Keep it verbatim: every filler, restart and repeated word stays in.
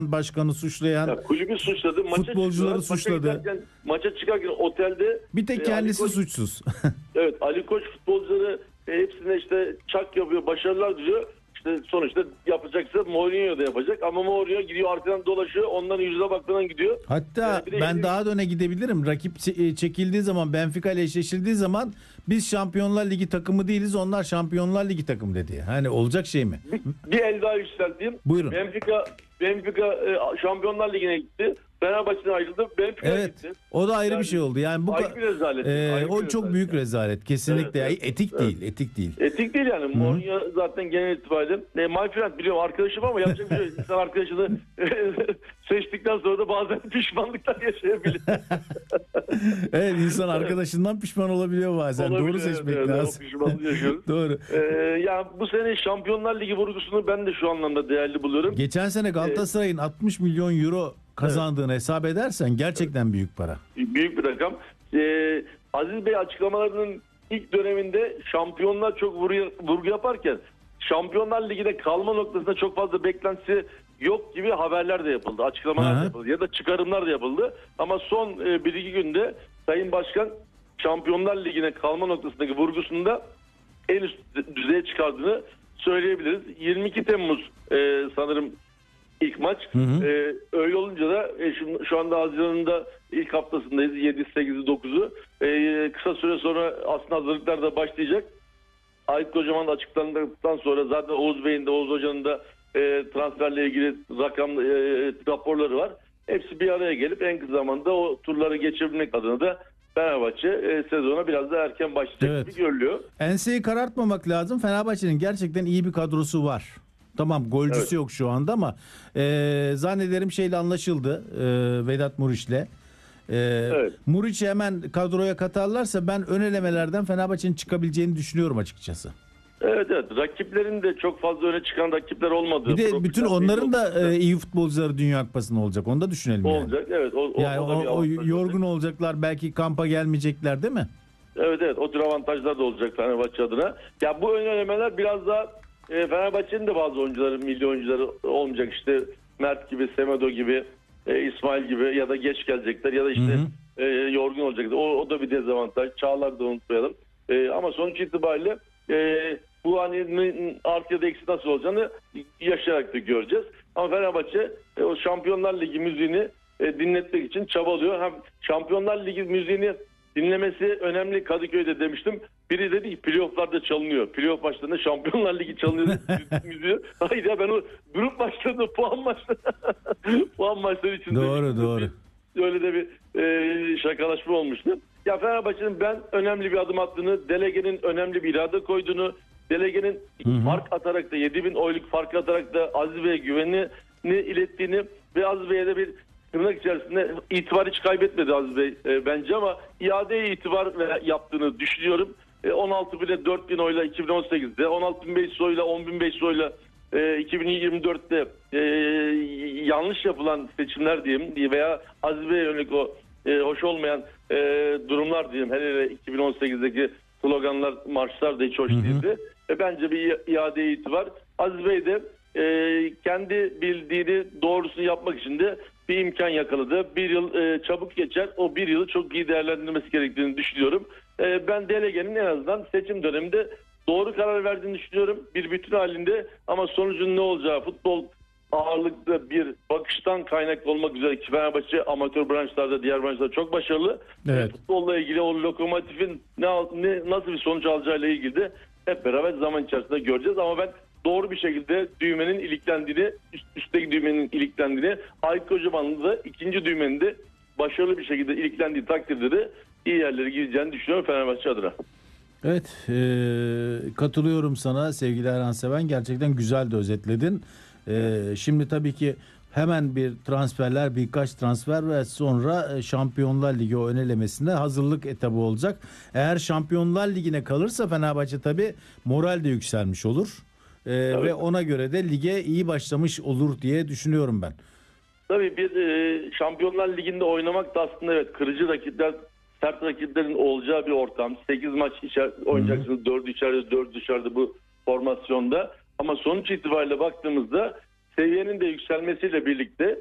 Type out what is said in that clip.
başkanı suçlayan, ya kulübü suçladı, maça futbolcuları çıktılar. suçladı. Maça çıkarken, maça çıkarken otelde Bir tek e, kendisi Ali Koç- suçsuz. evet, Ali Koç futbolcuları e, hepsine işte çak yapıyor, başarılar diliyor. İşte sonuçta yapacaksa Mourinho da yapacak ama Mourinho gidiyor arkadan dolaşıyor, onların yüzüne bakmadan gidiyor. Hatta Ee, bir de ben yeni- daha da öne gidebilirim. Rakip çe- çekildiği zaman, Benfica ile eşleşildiği zaman biz Şampiyonlar Ligi takımı değiliz, onlar Şampiyonlar Ligi takımı dedi. Hani olacak şey mi? Bir, bir el daha yükselteyim. Buyurun. Benfica, Benfica e, Şampiyonlar Ligi'ne gitti. Fenerbahçe'den ayrıldı. Benfica'ya Evet. gitti. O da ayrı Yani bir şey oldu. Yani bu ayrı ka- bir rezalet. Ee, Ayrı bir o çok rezalet büyük yani. rezalet. Kesinlikle. Evet, evet. Etik Evet. değil, etik değil. Etik değil yani. Mourinho zaten genel itibariyle. E, my friend biliyorum arkadaşım ama yapacak bir şey yok. İnsan arkadaşını seçtikten sonra da bazen pişmanlıklar yaşayabilir. Evet, insan arkadaşından pişman olabiliyor bazen. Olabilir, Doğru evet, seçmek evet, lazım. o pişmanlığı yaşıyoruz. Doğru. Ee, ya bu sene Şampiyonlar Ligi vurgusunu ben de şu anlamda değerli buluyorum. Geçen sene Galatasaray'ın altmış milyon euro kazandığını hesap edersen gerçekten büyük para. Büyük bir rakam. Ee, Aziz Bey açıklamalarının ilk döneminde şampiyonlar çok vurgu, vurgu yaparken Şampiyonlar Ligi'de kalma noktasında çok fazla beklentisi yok gibi haberler de yapıldı. Açıklamalar Hı hı. da yapıldı. Ya da çıkarımlar da yapıldı. Ama son e, bir iki günde Sayın Başkan Şampiyonlar Ligi'ne kalma noktasındaki vurgusunda en üst düzeye çıkardığını söyleyebiliriz. yirmi iki Temmuz e, sanırım ilk maç. Hı hı. Ee, öyle olunca da e, şu, şu anda Haziran'ın da ilk haftasındayız. yedi, sekiz, dokuzu. Ee, kısa süre sonra aslında hazırlıklar da başlayacak. Aykut Kocaman da açıklandıktan sonra zaten Oğuz Bey'in de Oğuz Hoca'nın da e, transferle ilgili rakam e, raporları var. Hepsi bir araya gelip en kısa zamanda o turları geçirmek adına da Fenerbahçe e, sezona biraz daha erken başlayacak Evet. gibi görülüyor. Enseyi karartmamak lazım. Fenerbahçe'nin gerçekten iyi bir kadrosu var. Tamam, golcüsü Evet. yok şu anda ama e, zannederim şeyle anlaşıldı, e, Vedat Muriç'le. E, Evet. Muriç'i hemen kadroya katarlarsa ben ön elemelerden Fenerbahçe'nin çıkabileceğini düşünüyorum açıkçası. Evet evet. Rakiplerin de çok fazla öne çıkan rakipler olmadığı. Bir de profilden bütün belli onların da olacak. e, iyi futbolcuları Dünya Kupası'nda olacak. Onu da düşünelim yani. olacak. Evet. O, o, Yani o, da bir o, o avantaj yorgun olacak. olacaklar, belki kampa gelmeyecekler değil mi? Evet evet. O tür avantajlar da olacak Fenerbahçe adına. Ya bu ön elemeler biraz daha e, Fenerbahçe'nin de bazı oyuncuları, milli oyuncuları olmayacak. İşte Mert gibi, Semedo gibi, e, İsmail gibi ya da geç gelecekler ya da işte Hı e, yorgun olacaklar. O, o da bir dezavantaj. Çağlar da unutmayalım. E, ama sonuç itibariyle e, bu hani n- artı ya da eksi nasıl olacağını yaşayarak da göreceğiz. Ama Fenerbahçe e, o Şampiyonlar Ligi müziğini e, dinletmek için çabalıyor. Hem Şampiyonlar Ligi müziğini dinlemesi önemli, Kadıköy'de demiştim. Biri dedi ki playoff'larda çalınıyor. Playoff maçlarında Şampiyonlar Ligi çalınıyor müziği. Hayır ya, ben o grup maçlarında puan maçları puan maçları için Doğru, demiştim. doğru. Öyle de bir e, şakalaşma olmuştu. Ya Fenerbahçe'nin ben önemli bir adım attığını, Delege'nin önemli bir irade koyduğunu, Delege'nin Hı hı. fark atarak da yedi bin oyluk fark atarak da Aziz Bey'e güvenini ilettiğini ve Aziz Bey'e de bir tırnak içerisinde itibar hiç kaybetmedi Aziz Bey e, bence, ama iadeye itibar ve- yaptığını düşünüyorum. E, on altı bine dört bin oyla iki bin on sekizde, on altı bin beş yüz oyla on bin beş yüz oyla e, iki bin yirmi dörtte e, yanlış yapılan seçimler diyeyim veya Aziz Bey'e yönelik o e, hoş olmayan e, durumlar diyeyim. Hele hele iki bin on sekizdeki sloganlar, marşlar da hiç hoş Hı hı. değildi. E, bence bir i- iadeye itibar. Aziz Bey de e, kendi bildiğini doğrusunu yapmak için de bir imkan yakaladı. Bir yıl e, çabuk geçer. O bir yılı çok iyi değerlendirmesi gerektiğini düşünüyorum. E, ben Delege'nin en azından seçim döneminde doğru karar verdiğini düşünüyorum. Bir bütün halinde, ama sonucun ne olacağı, futbol ağırlıklı bir bakıştan kaynaklı olmak üzere ki Fenerbahçe amatör branşlarda, diğer branşlarda çok başarılı. Evet. E, futbolla ilgili o lokomotifin ne, al- ne nasıl bir sonuç alacağıyla ilgili de hep beraber zaman içerisinde göreceğiz. Ama ben doğru bir şekilde düğmenin iliklendiğini, üst, üstteki düğmenin iliklendiğini, Aykut Kocaman'ın da ikinci düğmenin de başarılı bir şekilde iliklendiği takdirde de iyi yerlere gideceğini düşünüyorum Fenerbahçe adına. Evet, e, katılıyorum sana sevgili Erhan Seven. Gerçekten güzel de özetledin. E, şimdi tabii ki hemen bir transferler, birkaç transfer ve sonra e, Şampiyonlar Ligi o ön elemesinde hazırlık etabı olacak. Eğer Şampiyonlar Ligi'ne kalırsa Fenerbahçe tabii moral de yükselmiş olur. E, ve ona göre de lige iyi başlamış olur diye düşünüyorum ben. Tabii bir e, Şampiyonlar Ligi'nde oynamak da aslında evet kırıcı rakipler, sert rakiplerin olacağı bir ortam. sekiz maç içer, oynayacaksınız. dört içeride, dört dışarıda bu formasyonda. Ama sonuç itibariyle baktığımızda seviyenin de yükselmesiyle birlikte